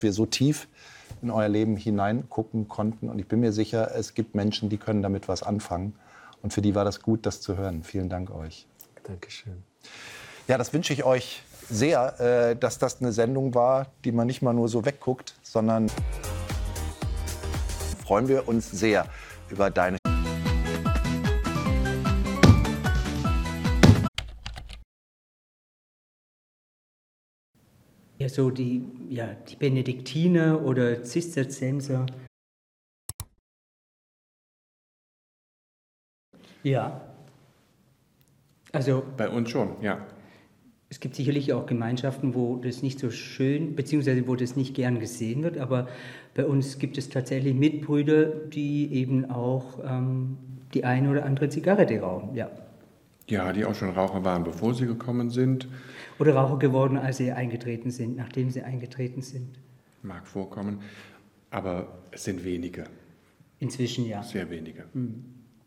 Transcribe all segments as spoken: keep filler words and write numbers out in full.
wir so tief in euer Leben hineingucken konnten. Und ich bin mir sicher, es gibt Menschen, die können damit was anfangen. Und für die war das gut, das zu hören. Vielen Dank euch. Dankeschön. Ja, das wünsche ich euch sehr, äh, dass das eine Sendung war, die man nicht mal nur so wegguckt, sondern freuen wir uns sehr über deine Ja, so die, ja, die Benediktiner oder Zisterzienser. Ja. Also bei uns schon, ja. Es gibt sicherlich auch Gemeinschaften, wo das nicht so schön, beziehungsweise wo das nicht gern gesehen wird, aber bei uns gibt es tatsächlich Mitbrüder, die eben auch ähm, die eine oder andere Zigarette rauchen, ja. Ja, die auch schon Raucher waren, bevor sie gekommen sind. Oder Raucher geworden, als sie eingetreten sind, nachdem sie eingetreten sind. Mag vorkommen, aber es sind wenige. Inzwischen ja. Sehr wenige. Hm.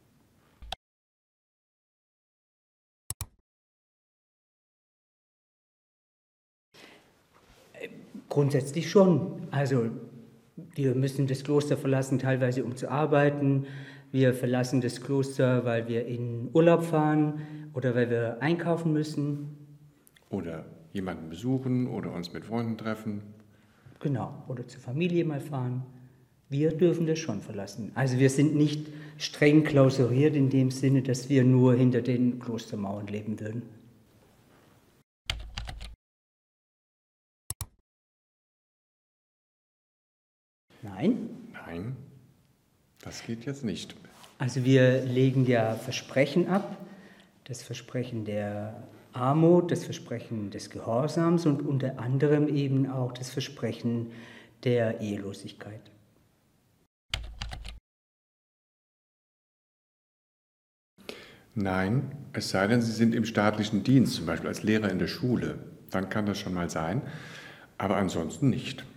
Grundsätzlich schon. Also wir müssen das Kloster verlassen, teilweise um zu arbeiten. Wir verlassen das Kloster, weil wir in Urlaub fahren oder weil wir einkaufen müssen. Oder jemanden besuchen oder uns mit Freunden treffen. Genau, oder zur Familie mal fahren. Wir dürfen das schon verlassen. Also wir sind nicht streng klausuriert in dem Sinne, dass wir nur hinter den Klostermauern leben würden. Nein? Nein, das geht jetzt nicht. Also wir legen ja Versprechen ab, das Versprechen der Armut, das Versprechen des Gehorsams und unter anderem eben auch das Versprechen der Ehelosigkeit. Nein, es sei denn, Sie sind im staatlichen Dienst, zum Beispiel als Lehrer in der Schule. Dann kann das schon mal sein, aber ansonsten nicht.